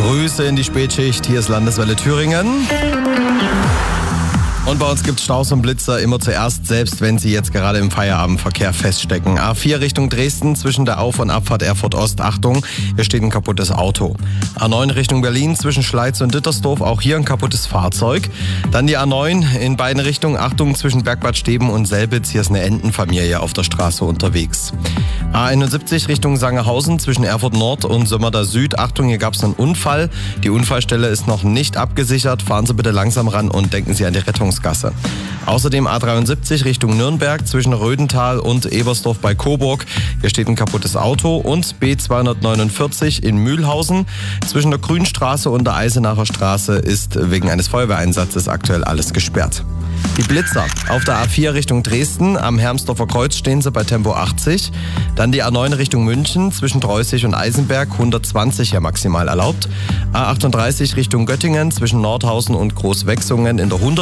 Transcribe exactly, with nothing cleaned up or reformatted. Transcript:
Grüße in die Spätschicht, hier ist Landeswelle Thüringen. Und bei uns gibt es Staus und Blitzer immer zuerst, selbst wenn sie jetzt gerade im Feierabendverkehr feststecken. A vier Richtung Dresden zwischen der Auf- und Abfahrt Erfurt Ost, Achtung, hier steht ein kaputtes Auto. A neun Richtung Berlin zwischen Schleiz und Dittersdorf, auch hier ein kaputtes Fahrzeug. Dann die A neun in beiden Richtungen, Achtung, zwischen Bergbad Steben und Selbitz, hier ist eine Entenfamilie auf der Straße unterwegs. A einundsiebzig Richtung Sangerhausen zwischen Erfurt Nord und Sömmerda Süd, Achtung, hier gab es einen Unfall. Die Unfallstelle ist noch nicht abgesichert, fahren Sie bitte langsam ran und denken Sie an die Rettungs Gasse. Außerdem A dreiundsiebzig Richtung Nürnberg zwischen Rödental und Ebersdorf bei Coburg. Hier steht ein kaputtes Auto. Und B zweihundertneunundvierzig in Mühlhausen zwischen der Grünstraße und der Eisenacher Straße ist wegen eines Feuerwehreinsatzes aktuell alles gesperrt. Die Blitzer auf der A vier Richtung Dresden, am Hermsdorfer Kreuz stehen sie bei Tempo achtzig. Dann die A neun Richtung München zwischen Dreußig und Eisenberg, hundertzwanzig ja maximal erlaubt. A achtunddreißig Richtung Göttingen zwischen Nordhausen und Großwechsungen in der hundert